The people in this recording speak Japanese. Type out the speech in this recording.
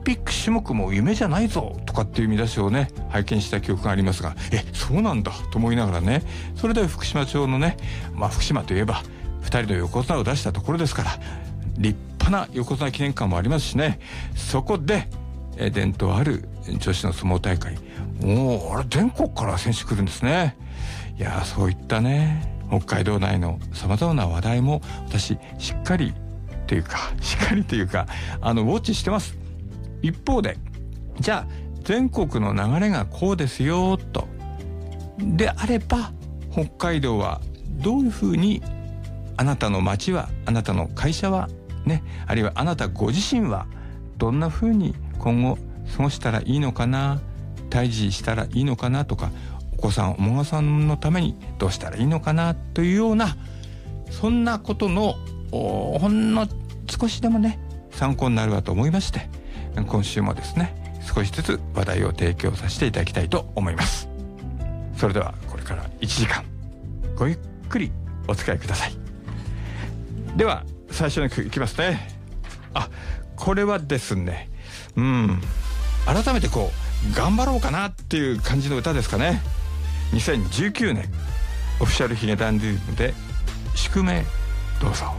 ピック種目も夢じゃないぞとかっていう見出しをね拝見した記憶がありますが、そうなんだと思いながらね、それで福島町のね、福島といえば2人の横綱を出したところですから、立派な横綱記念館もありますしね、そこで伝統ある女子の相撲大会、もうあれ全国から選手来るんですね。いや、そういったね北海道内のさまざまな話題も私しっかりというかウォッチしてます。一方で、じゃあ全国の流れがこうですよとであれば、北海道はどういうふうに、あなたの町は、あなたの会社はね、あるいはあなたご自身はどんなふうに今後過ごしたらいいのかな、退治したらいいのかなとか、お子さんお孫さんのためにどうしたらいいのかなというような、そんなことのほんの少しでもね参考になるわと思いまして、今週もですね少しずつ話題を提供させていただきたいと思います。それではこれから1時間ごゆっくりお使いください。では最初の曲いきますね。これはですね、改めてこう頑張ろうかなっていう感じの歌ですかね。2019年オフィシャルヒゲダンディズムで宿命、どうぞ。